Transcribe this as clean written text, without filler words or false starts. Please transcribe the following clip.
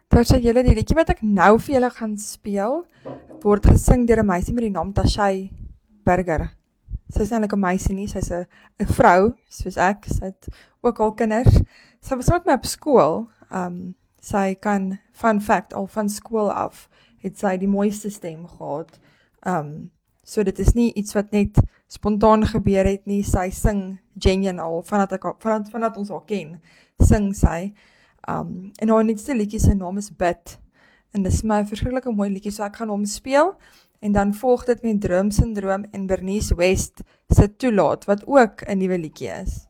Trouwens, julle die liedjie wat ek nou vir julle gaan speel, word gesing deur 'n meisie met die naam Tashay Burger. Sy is eintlik 'n meisie nie, sy's 'n vrou, soos ek, sy het ook al kinders. Sy was met my op skool, sy kan, fun fact, al van skool af, het sy die mooiste stem gehad. So dit is nie iets wat net spontaan gebeur het nie, sy sing genuine al, vandat ons haar ken, sing sy. En haar nuutste liedjie, sy naam is Bid, en dis my verskriklike mooi liedjie, so ek gaan hom speel, en dan volg dit met Droom Syndroom en Bernice West se Toelaat, wat ook 'n nuwe liedjie is.